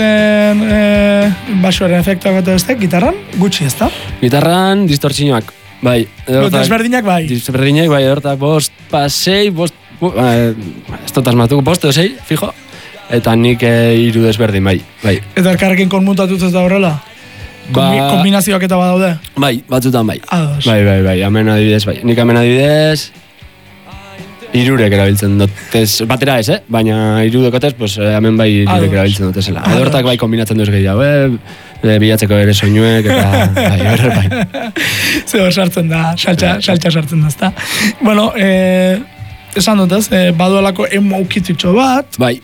Basoaren efektuak eta beste, gitarran, gutxi ez da? Gitarran, distortzioak, bai. Desberdinak bai. Desberdinak bai, edortak bost, pasei, bost, ez dut asmatuko, bost edo sei, fijo. Eta nik hiru desberdin, bai. Eta elkarrekin konmutatuz ez da horrela? Kombinazioak eta badaude? Bai, batzutan bai. Ados. Bai, amen adibidez, bai. Nik amen adibidez, hirurek erabiltzen dut. Batera ez, baina hirudekotez, pues, hemen bai hirurek erabiltzen dut ezela. Edortak bai kombinatzen duz gehiago, bilatzeko ere soinuek, eta bai. Zeo sartzen da, saltxa sartzen da, ezta. Bueno, esan dut ez, baduelako emaukititxo bat. Bai.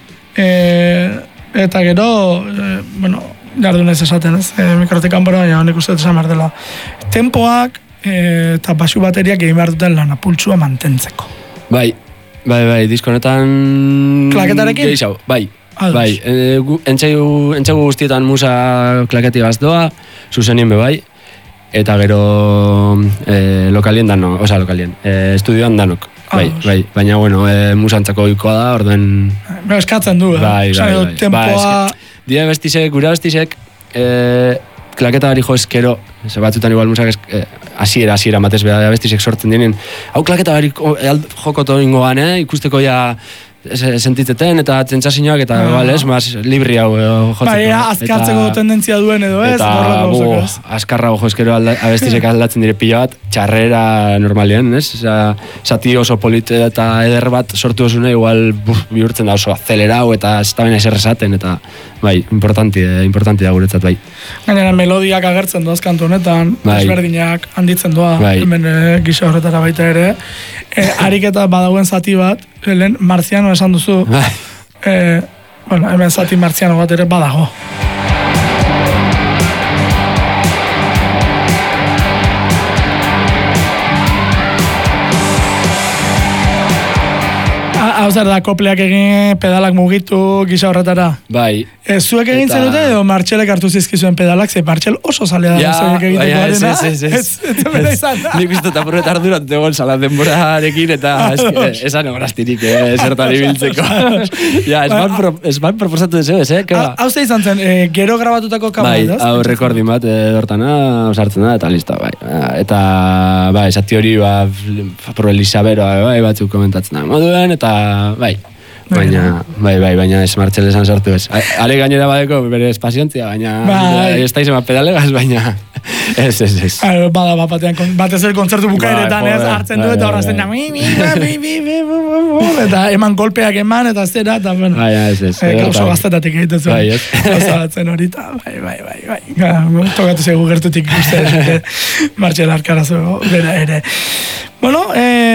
Eta gero, jardunez esaten ez, mikrotik kanpora, baina honek uste esan behar dela. Tempoak eta basu bateriak egin behar duten lana, pultsua mantentzeko. Bai, disko honetan... Klaketarekin? Gehiago, bai. Entxegu guztietan musa klaketi gazdoa, zuzenien be bai, eta gero lokalien danok, estudioan danok. Bai, baina, musantzako ikoa da, orduen... Eskatzen du, Bai. Tempoa... Dira bestisek, gura bestisek, klaketa gari jo eskero, batzutan igual musak asiera matez beha bestisek sortzen dienen, hau klaketa gari jokoto ingoan, ikusteko ja sentitzeten eta tsentsazioak eta mas libri hau jotzeko. Bai, azkartzeko tendentzia duen edo ez. Eta azkarra jo eskero abestisek aldatzen dire pila bat, txarrera normalien, ez? Zati oso polite eta eder bat sortu osune, igual bihurtzen da oso acelerau eta ez da bena eser esaten, eta bai, importanti da guretzat, bai. Gainera melodiak agertzen doaz kantu honetan, desberdinak handitzen doa, hemen gisa horretara baita ere. Ariketa badauen zati bat, lehen marziano esan duzu, hemen zati marziano bat ere badago. Hau zer da, kopleak egin, pedalak mugitu, gisa horretara. Bai. Zuek egin zenute edo Martxelek hartu zizkizuen pedalak, ze Martxel oso zalea da zuek egiteko arena. Ez bera izan da. Nik uste eta purretar durat egon salat denborarekin eta esan egoraztirik zertan ibiltzeko. Ez ban proposatu deseo, Hau ze izan zen, gero grabatutako kama, bai, hau rekordin bat hortana, osartzen da, eta listo, bai. Eta, bai, esati hori, pro Elisaberoa, batzuk komentatzen da moduen, eta, bai. Baina ez Martxel esan sartu ez. Are gainera badeko bere espaziontzia, baina ez da izan pedalegaz, baina ez. Bada batean, batez el kontzertu bukaeretan ez, hartzen du eta horrazten da, eta eman golpeak eman, eta zera, eta bueno, oso gaztetatik egiten zuen, oso batzen horita, bai. Tokatu zegu gertutik guzti, Martxel arkarazo bera ere. Bueno,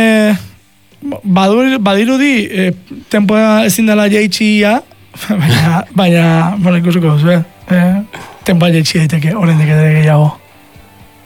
badirudi tempoa ezin dela jaitxia, baina ikusuko duzu, tempoa jaitxia daiteke, oraindik ere gehiago.